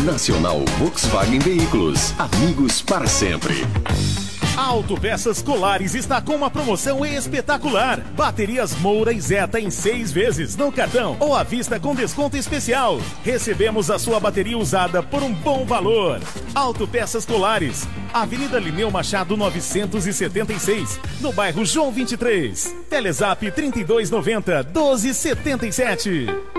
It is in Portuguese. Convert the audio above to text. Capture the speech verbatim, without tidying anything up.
Nacional Volkswagen Veículos. Amigos para sempre. Autopeças Colares está com uma promoção espetacular. Baterias Moura e Zeta em seis vezes no cartão ou à vista com desconto especial. Recebemos a sua bateria usada por um bom valor. Autopeças Colares, Avenida Lineu Machado novecentos e setenta e seis, no bairro João vinte e três. Telezap trinta e dois noventa, doze setenta e sete.